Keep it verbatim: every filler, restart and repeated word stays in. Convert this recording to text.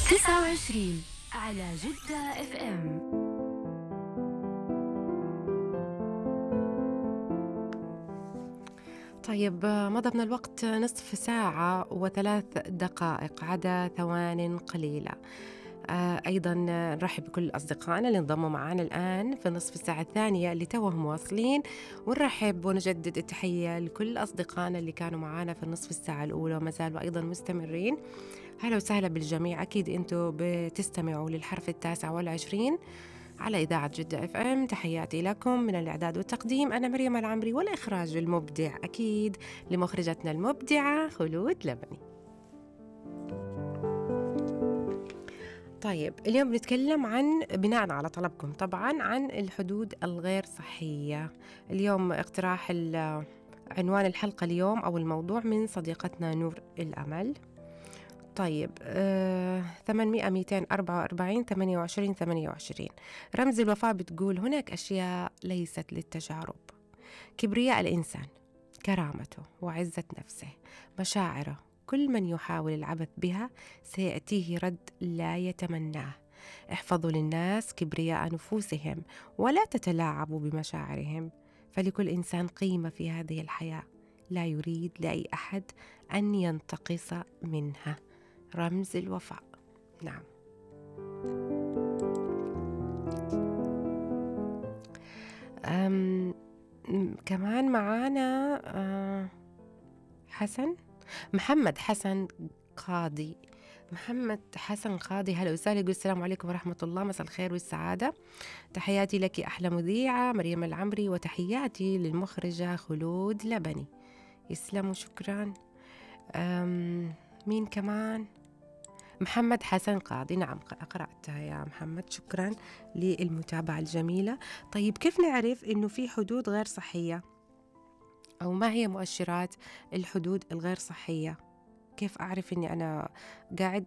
تسعة وعشرين على جدة اف ام. طيب مضى من الوقت نصف ساعة وثلاث دقائق عدا ثوان قليلة. آه أيضا نرحب بكل أصدقائنا اللي انضموا معنا الآن في نصف الساعة الثانية اللي توهم واصلين، ونرحب ونجدد التحية لكل أصدقائنا اللي كانوا معنا في النصف الساعة الأولى وما زالوا أيضا مستمرين. هلا وسهلا بالجميع. أكيد أنتوا بتستمعوا للحرف التاسع والعشرين على إذاعة جدة اف ام. تحياتي لكم من الإعداد والتقديم، أنا مريم العمري، والإخراج المبدع أكيد لمخرجتنا المبدعة خلود لبني. طيب اليوم نتكلم عن، بناء على طلبكم طبعا، عن الحدود الغير صحية. اليوم اقتراح عنوان الحلقة اليوم أو الموضوع من صديقتنا نور الأمل. طيب آه، ثمانمئة مئتين وأربعة وأربعين ثمانية وعشرين ثمانية وعشرين. رمز الوفاء بتقول: هناك أشياء ليست للتجارب، كبرياء الإنسان، كرامته وعزة نفسه، مشاعره، كل من يحاول العبث بها سيأتيه رد لا يتمناه. احفظوا للناس كبرياء نفوسهم ولا تتلاعبوا بمشاعرهم، فلكل إنسان قيمة في هذه الحياة، لا يريد لأي أحد أن ينتقص منها. رمز الوفاء. نعم. أم كمان معانا أه حسن محمد حسن قاضي. محمد حسن قاضي، هلا وسهلا. يقول: السلام عليكم ورحمة الله، مساء الخير والسعادة، تحياتي لك أحلى مذيعة مريم العمري، وتحياتي للمخرجة خلود لبني. يسلموا، شكرا. أم مين كمان؟ محمد حسن قاضي. نعم قرأتها يا محمد، شكرا للمتابعة الجميلة. طيب كيف نعرف إنه في حدود غير صحية، أو ما هي مؤشرات الحدود الغير صحية؟ كيف أعرف إني أنا قاعد